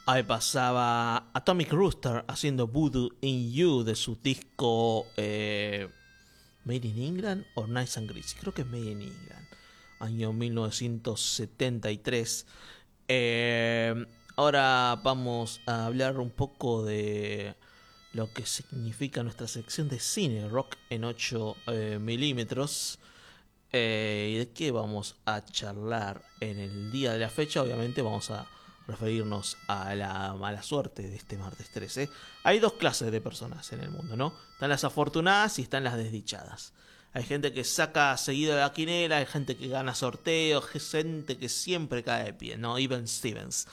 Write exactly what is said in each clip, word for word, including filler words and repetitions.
Ahí pasaba Atomic Rooster haciendo Voodoo in You de su disco eh, Made in England o Nice and Greasy. Creo que es Made in England, año mil novecientos setenta y tres. Eh, ahora vamos a hablar un poco de lo que significa nuestra sección de cine rock en ocho eh, milímetros. Eh, ¿Y de qué vamos a charlar en el día de la fecha? Obviamente vamos a referirnos a la mala suerte de este martes trece. Hay dos clases de personas en el mundo, ¿no? Están las afortunadas y están las desdichadas. Hay gente que saca seguido de la quinela, hay gente que gana sorteos, hay gente que siempre cae de pie, ¿no? Even Stevens.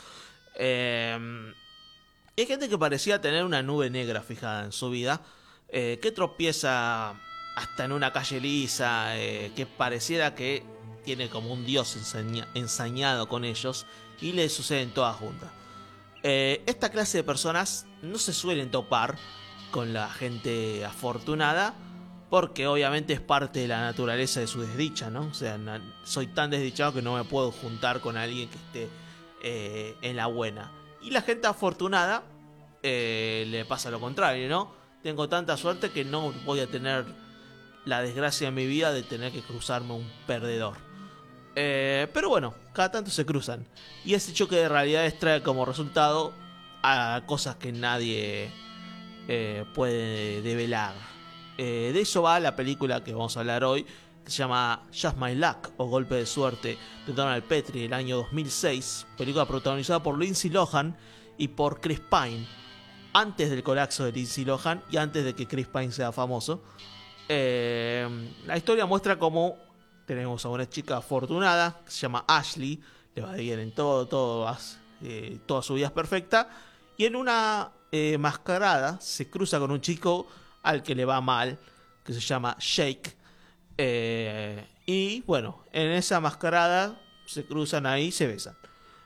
Eh, hay gente que parecía tener una nube negra fijada en su vida, eh, que tropieza hasta en una calle lisa, eh, que pareciera que tiene como un dios ensaña- ensañado con ellos, y le suceden todas juntas. Eh, esta clase de personas no se suelen topar con la gente afortunada, porque obviamente es parte de la naturaleza de su desdicha, ¿no? O sea, na- soy tan desdichado que no me puedo juntar con alguien que esté eh, en la buena. Y la gente afortunada eh, le pasa lo contrario, ¿no? Tengo tanta suerte que no voy a tener la desgracia en mi vida de tener que cruzarme un perdedor. Eh, pero bueno, cada tanto se cruzan. Y ese choque de realidades trae como resultado a cosas que nadie eh, puede develar. Eh, de eso va la película que vamos a hablar hoy, que se llama Just My Luck o Golpe de Suerte, de Donald Petrie, del año dos mil seis. Película protagonizada por Lindsay Lohan y por Chris Pine, antes del colapso de Lindsay Lohan y antes de que Chris Pine sea famoso. Eh, la historia muestra cómo tenemos a una chica afortunada que se llama Ashley, le va bien en todo, todo eh, toda su vida es perfecta, y en una eh, mascarada se cruza con un chico al que le va mal, que se llama Jake, eh, y bueno, en esa mascarada se cruzan ahí y se besan.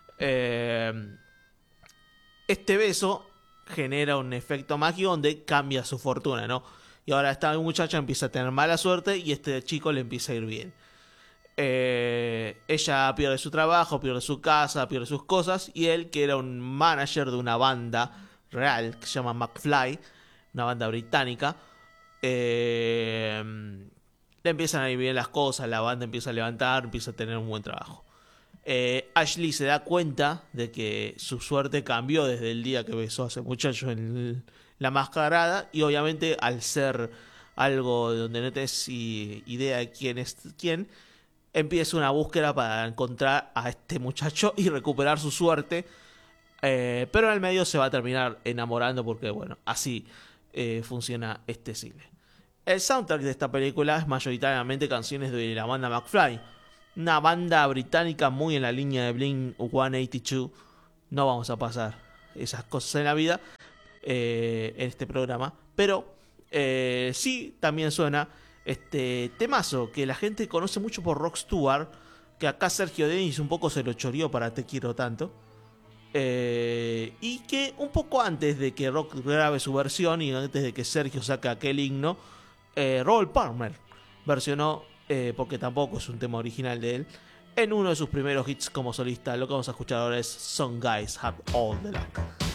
Eh, este beso genera un efecto mágico donde cambia su fortuna, ¿no? Y ahora esta muchacha empieza a tener mala suerte y este chico le empieza a ir bien. Eh, ella pierde su trabajo, pierde su casa, pierde sus cosas, y él, que era un manager de una banda real que se llama McFly, una banda británica, eh, le empiezan a ir bien las cosas, la banda empieza a levantar, empieza a tener un buen trabajo. Eh, Ashley se da cuenta de que su suerte cambió desde el día que besó a ese muchacho en el, la mascarada, y obviamente al ser algo donde no tenés idea de quién es quién, empieza una búsqueda para encontrar a este muchacho y recuperar su suerte, eh, pero en el medio se va a terminar enamorando porque bueno, así eh, funciona este cine. El soundtrack de esta película es mayoritariamente canciones de la banda McFly, una banda británica muy en la línea de Blink ciento ochenta y dos. No vamos a pasar esas cosas en la vida eh, en este programa, pero eh, sí también suena este temazo que la gente conoce mucho por Rod Stewart, que acá Sergio Denis un poco se lo choreó para Te Quiero Tanto, eh, y que un poco antes de que Rock grabe su versión y antes de que Sergio saque aquel himno, eh, Robert Palmer versionó, eh, porque tampoco es un tema original de él, en uno de sus primeros hits como solista. Lo que vamos a escuchar ahora es Some Guys Have All the Luck.